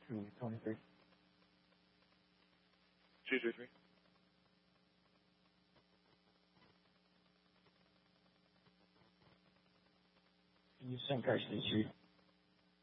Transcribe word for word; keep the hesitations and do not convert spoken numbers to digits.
two twenty-three. two two three. Can you send Carson Street?